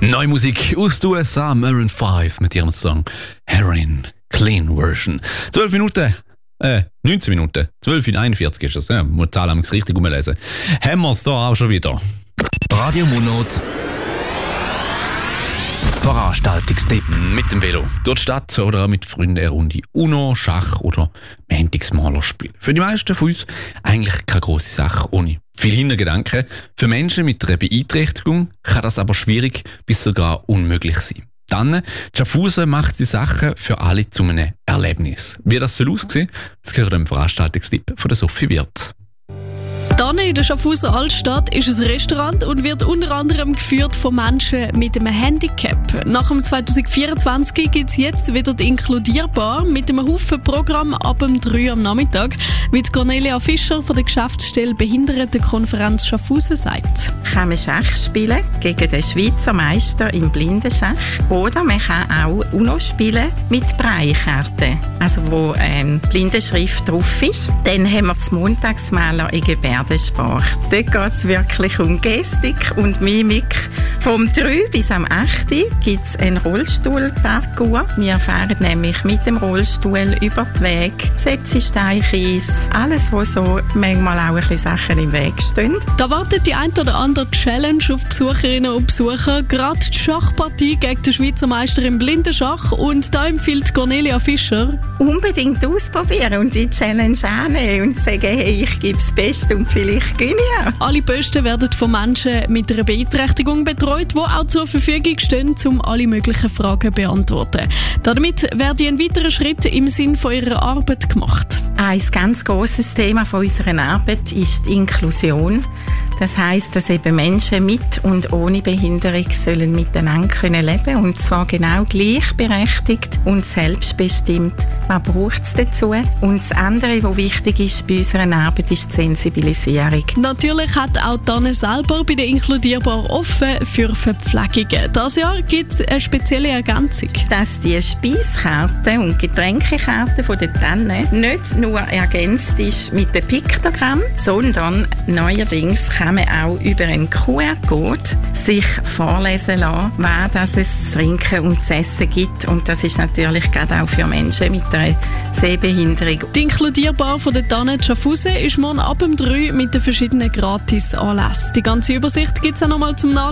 Neue Musik aus den USA, Maroon 5 mit ihrem Song Heroin Clean Version. 19 Minuten, 12:41 ist das, ja, muss die Zahl richtig umlesen. Haben wir es da auch schon wieder. Radio Monat Veranstaltungstipp. Mit dem Velo durch die Stadt oder auch mit Freunden eine Runde Uno, Schach oder Mäntigsmalerspiel. Für die meisten von uns eigentlich keine grosse Sache ohne viel Hintergedanken. Für Menschen mit einer Beeinträchtigung kann das aber schwierig bis sogar unmöglich sein. Dann, Schaffhausen macht die Sache für alle zu einem Erlebnis. Wie das soll aussehen, das gehört dem Veranstaltungstipp von der Sophie Wirth. Hier in der Schaffhauser Altstadt ist ein Restaurant und wird unter anderem geführt von Menschen mit einem Handicap. Nach dem 2024 gibt es jetzt wieder die Inkludierbar mit einem Haufen Programm ab dem 3 Uhr am Nachmittag, wie Cornelia Fischer von der Geschäftsstelle Behindertenkonferenz Schaffhausen sagt. Kann man Schach spielen gegen den Schweizer Meister im Blindenschach oder man kann auch Uno spielen mit Braillekarten, also wo Blindenschrift drauf ist. Dann haben wir das Montagsmaler in Gebärdensprache. Dort geht es wirklich um Gestik und Mimik. Vom 3 bis am 8 gibt es einen Rollstuhlparcours. Wir fahren nämlich mit dem Rollstuhl über den Weg, Setzsteinkies, alles, wo so manchmal auch ein bisschen Sachen im Weg stehen. Da wartet die ein oder andere Challenge auf Besucherinnen und Besucher. Gerade die Schachpartie gegen den Schweizer Meister im Blindenschach. Und da empfiehlt Cornelia Fischer: unbedingt ausprobieren und die Challenge annehmen und sagen, hey, ich gebe das Beste und vielleicht gewinne ich. Alle Posten werden von Menschen mit einer Beeinträchtigung betreut, die auch zur Verfügung stehen, um alle möglichen Fragen zu beantworten. Damit werde ein weiterer Schritt im Sinn von ihrer Arbeit gemacht. Ein ganz grosses Thema von unserer Arbeit ist die Inklusion. Das heisst, dass eben Menschen mit und ohne Behinderung sollen miteinander können leben, und zwar genau gleichberechtigt und selbstbestimmt. Was braucht es dazu? Und das andere, was wichtig ist bei unserer Arbeit, ist die Sensibilisierung. Natürlich hat auch Tanne selber bei der Inkludierbar offen für Verpflegungen. Dieses Jahr gibt es eine spezielle Ergänzung. Dass die Speiskarte und Getränkekarte von der Tanne nicht nur ergänzt ist mit dem Piktogramm, sondern neuerdings kann man auch über einen QR-Code sich vorlesen lassen, was es zu trinken und zu essen gibt. Und das ist natürlich gerade auch für Menschen mit einer Sehbehinderung. Die Inkludierbar von der Tanne Schaffhausen ist morgen ab dem 3 mit den verschiedenen Gratis-Anlässen. Die ganze Übersicht gibt es auch nochmal zum Nachlesen